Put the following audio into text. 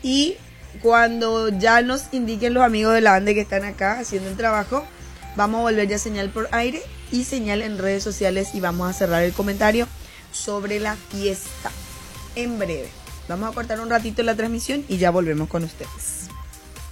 Y cuando ya nos indiquen los amigos de la banda que están acá haciendo el trabajo, vamos a volver ya señal por aire y señal en redes sociales y vamos a cerrar el comentario sobre la fiesta en breve. Vamos a cortar un ratito la transmisión y ya volvemos con ustedes.